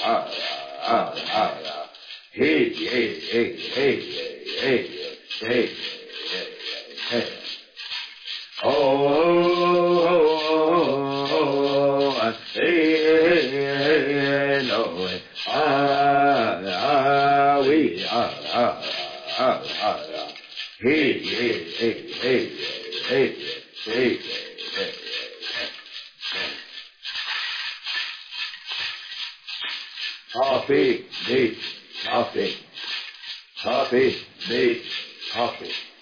Hey, hey, hey, hey, hey, hey, hey. Oh, hey, no, we, hey, hey, hey, hey, hey, hey, hey. Coffee, me, coffee, coffee, me, coffee.